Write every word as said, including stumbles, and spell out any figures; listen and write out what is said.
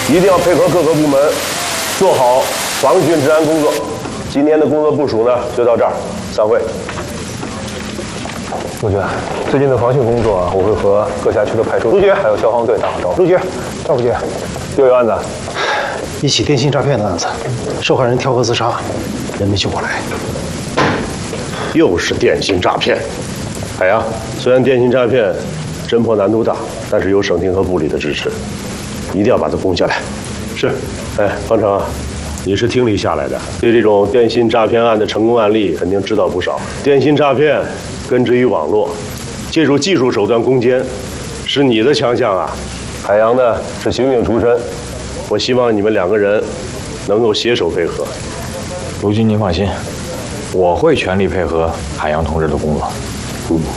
一定要配合各个部门，做好防汛治安工作。今天的工作部署呢，就到这儿，散会。陆局，最近的防汛工作啊，我会和各辖区的派出所还有消防队打好招呼。陆局，赵副局，又有案子， 一起电信诈骗的案子，受害人跳河自杀，人没救过来。 又是电信诈骗。海洋，虽然电信诈骗侦破难度大，但是有省厅和部里的支持，一定要把它攻下来。是。哎，方成啊，你是厅里下来的，对这种电信诈骗案的成功案例肯定知道不少。电信诈骗根植于网络，借助技术手段攻坚，是你的强项啊。海洋呢是刑警出身，我希望你们两个人能够携手配合。 卢局您放心，我会全力配合海洋同志的工作。嗯。